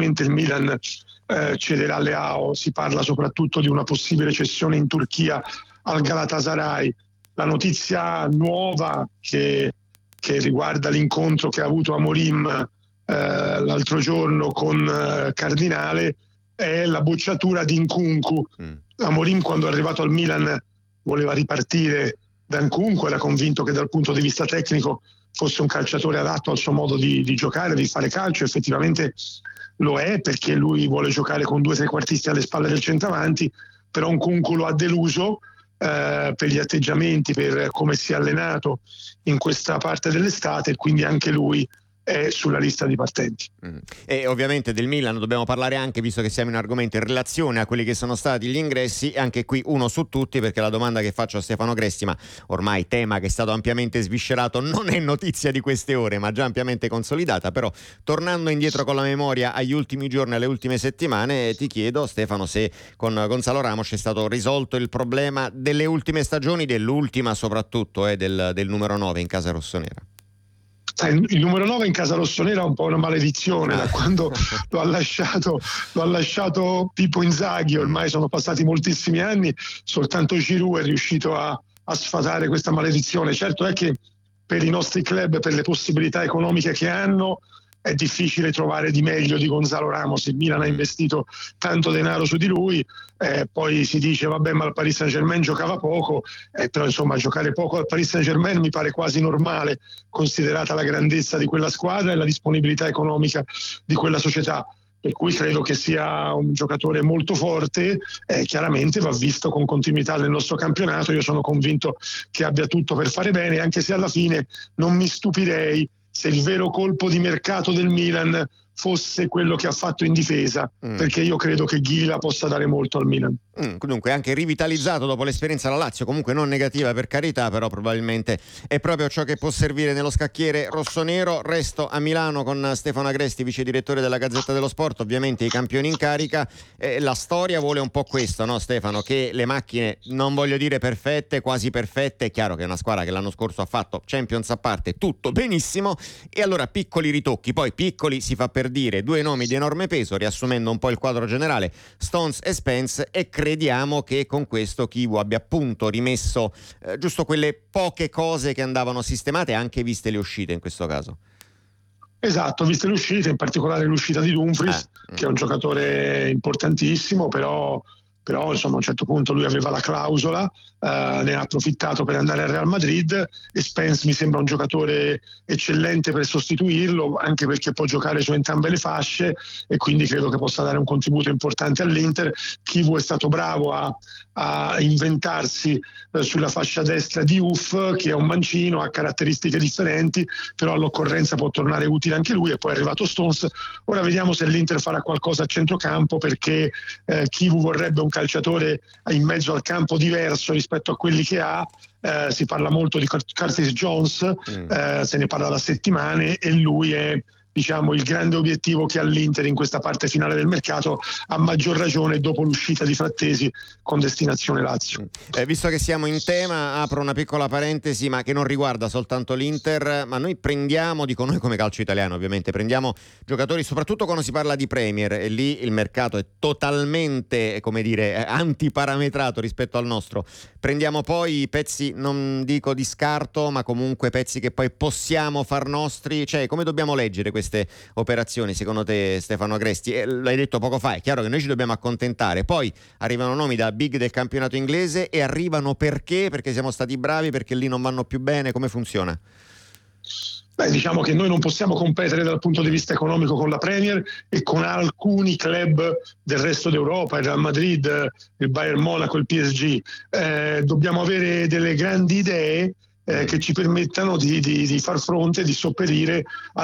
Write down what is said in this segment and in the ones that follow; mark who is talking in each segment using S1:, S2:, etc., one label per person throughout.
S1: sicuramente il Milan cederà Leao. Si parla soprattutto di una possibile cessione in Turchia al Galatasaray. La notizia nuova che riguarda l'incontro che ha avuto Amorim l'altro giorno con Cardinale è la bocciatura di Nkunku. Amorim, quando è arrivato al Milan, voleva ripartire da Nkunku, era convinto che dal punto di vista tecnico fosse un calciatore adatto al suo modo di giocare, di fare calcio. Effettivamente lo è, perché lui vuole giocare con 2 trequartisti alle spalle del centravanti, però Nkunku lo ha deluso per gli atteggiamenti, per come si è allenato in questa parte dell'estate, e quindi anche lui è sulla lista di partenti.
S2: E ovviamente del Milan dobbiamo parlare anche, visto che siamo in argomento, in relazione a quelli che sono stati gli ingressi, e anche qui uno su tutti, perché la domanda che faccio a Stefano Agresti, ma ormai tema che è stato ampiamente sviscerato, non è notizia di queste ore ma già ampiamente consolidata, però tornando indietro con la memoria agli ultimi giorni, alle ultime settimane, ti chiedo, Stefano, se con Gonzalo Ramos è stato risolto il problema delle ultime stagioni, dell'ultima soprattutto, del numero 9 in casa rossonera.
S1: Il numero 9 in casa rossonera è un po' una maledizione, da quando lo ha lasciato Pippo Inzaghi. Ormai sono passati moltissimi anni, soltanto Giroud è riuscito a sfatare questa maledizione. Certo è che per i nostri club, per le possibilità economiche che hanno, è difficile trovare di meglio di Gonzalo Ramos. Il Milan ha investito tanto denaro su di lui, poi si dice vabbè, ma il Paris Saint-Germain giocava poco, però insomma giocare poco al Paris Saint-Germain mi pare quasi normale, considerata la grandezza di quella squadra e la disponibilità economica di quella società. Per cui credo che sia un giocatore molto forte, chiaramente va visto con continuità nel nostro campionato. Io sono convinto che abbia tutto per fare bene, anche se alla fine non mi stupirei se il vero colpo di mercato del Milan fosse quello che ha fatto in difesa, perché io credo che Ghila possa dare molto al Milan.
S2: Dunque anche rivitalizzato dopo l'esperienza alla Lazio, comunque non negativa per carità, però probabilmente è proprio ciò che può servire nello scacchiere rossonero. Resto a Milano con Stefano Agresti, vice direttore della Gazzetta dello Sport, ovviamente i campioni in carica. La storia vuole un po' questo, no Stefano? Che le macchine, non voglio dire perfette, quasi perfette, è chiaro che è una squadra che l'anno scorso ha fatto Champions a parte, tutto benissimo, e allora piccoli ritocchi, poi piccoli si fa per dire, 2 nomi di enorme peso, riassumendo un po' il quadro generale, Stones e Spence, e crediamo che con questo Chivu abbia appunto rimesso giusto quelle poche cose che andavano sistemate, anche viste le uscite in questo caso.
S1: Esatto, viste le uscite, in particolare l'uscita di Dumfries, che è un giocatore importantissimo, però insomma a un certo punto lui aveva la clausola, ne ha approfittato per andare al Real Madrid, e Spence mi sembra un giocatore eccellente per sostituirlo, anche perché può giocare su entrambe le fasce, e quindi credo che possa dare un contributo importante all'Inter. Chivu è stato bravo a inventarsi sulla fascia destra di Uff, che è un mancino, ha caratteristiche differenti, però all'occorrenza può tornare utile anche lui. E poi è arrivato Stones. Ora vediamo se l'Inter farà qualcosa a centrocampo, perché Chivu vorrebbe un calciatore in mezzo al campo diverso rispetto a quelli che ha. Si parla molto di Curtis Jones, se ne parla da settimane, e lui è, diciamo, il grande obiettivo che ha l'Inter in questa parte finale del mercato, a maggior ragione dopo l'uscita di Frattesi con destinazione Lazio.
S2: Visto che siamo in tema, apro una piccola parentesi, ma che non riguarda soltanto l'Inter, ma noi prendiamo, dico noi come calcio italiano ovviamente, prendiamo giocatori soprattutto quando si parla di Premier, e lì il mercato è totalmente, come dire, antiparametrato rispetto al nostro. Prendiamo poi pezzi, non dico di scarto, ma comunque pezzi che poi possiamo far nostri. Cioè, come dobbiamo leggere queste operazioni secondo te, Stefano Agresti? L'hai detto poco fa, è chiaro che noi ci dobbiamo accontentare, poi arrivano nomi da big del campionato inglese, e arrivano perché siamo stati bravi, perché lì non vanno più bene, come funziona?
S1: Beh, diciamo che noi non possiamo competere dal punto di vista economico con la Premier e con alcuni club del resto d'Europa, il Real Madrid, il Bayern Monaco, il PSG. Dobbiamo avere delle grandi idee che ci permettano di far fronte, di sopperire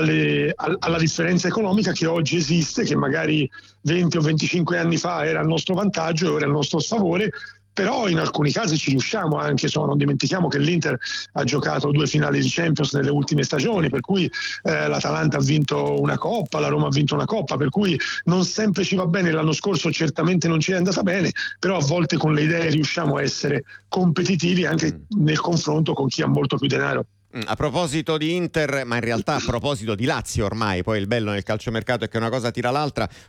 S1: alla differenza economica che oggi esiste, che magari 20 o 25 anni fa era a nostro vantaggio e ora è a nostro sfavore. Però in alcuni casi ci riusciamo anche, non dimentichiamo che l'Inter ha giocato 2 finali di Champions nelle ultime stagioni, per cui l'Atalanta ha vinto una Coppa, la Roma ha vinto una Coppa, per cui non sempre ci va bene. L'anno scorso certamente non ci è andata bene, però a volte con le idee riusciamo a essere competitivi anche nel confronto con chi ha molto più denaro.
S2: A proposito di Inter, ma in realtà a proposito di Lazio ormai, poi il bello nel calciomercato è che una cosa tira l'altra,